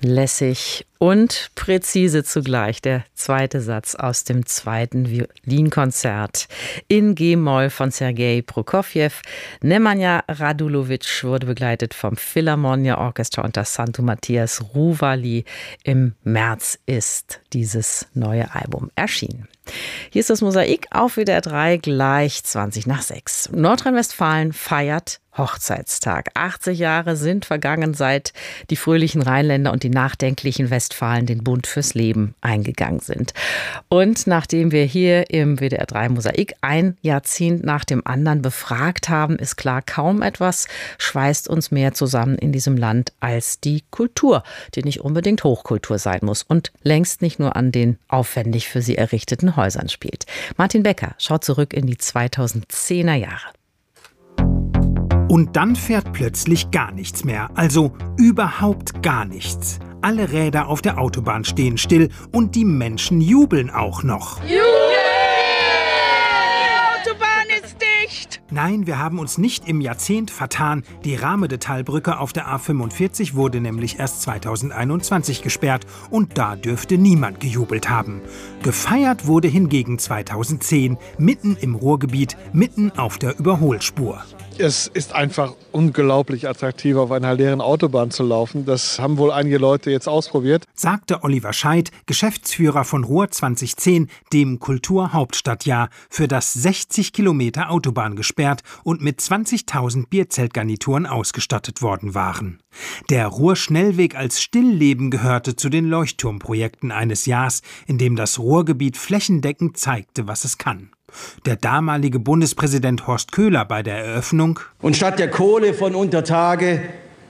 Lässig und präzise zugleich. Der zweite Satz aus dem zweiten Violinkonzert in G-Moll von Sergei Prokofjew. Nemanja Radulovic wurde begleitet vom Philharmonia Orchestra unter Santo Matthias Ruvali. Im März ist dieses neue Album erschienen. Hier ist das Mosaik auf WDR 3 gleich 6:20. Nordrhein-Westfalen feiert Hochzeitstag. 80 Jahre sind vergangen, seit die fröhlichen Rheinländer und die nachdenklichen Westfalen den Bund fürs Leben eingegangen sind. Und nachdem wir hier im WDR 3 Mosaik ein Jahrzehnt nach dem anderen befragt haben, ist klar, kaum etwas schweißt uns mehr zusammen in diesem Land als die Kultur, die nicht unbedingt Hochkultur sein muss und längst nicht nur an den aufwendig für sie errichteten Häusern spielt. Martin Becker schaut zurück in die 2010er Jahre. Und dann fährt plötzlich gar nichts mehr, also überhaupt gar nichts. Alle Räder auf der Autobahn stehen still und die Menschen jubeln auch noch. Die Autobahn ist dicht! Nein, wir haben uns nicht im Jahrzehnt vertan. Die Rahmede-Talbrücke auf der A45 wurde nämlich erst 2021 gesperrt und da dürfte niemand gejubelt haben. Gefeiert wurde hingegen 2010, mitten im Ruhrgebiet, mitten auf der Überholspur. Es ist einfach unglaublich attraktiv, auf einer leeren Autobahn zu laufen. Das haben wohl einige Leute jetzt ausprobiert. Sagte Oliver Scheidt, Geschäftsführer von Ruhr 2010, dem Kulturhauptstadtjahr, für das 60 Kilometer Autobahn gesperrt und mit 20.000 Bierzeltgarnituren ausgestattet worden waren. Der Ruhr-Schnellweg als Stillleben gehörte zu den Leuchtturmprojekten eines Jahres, in dem das Ruhrgebiet flächendeckend zeigte, was es kann. Der damalige Bundespräsident Horst Köhler bei der Eröffnung: Und statt der Kohle von Untertage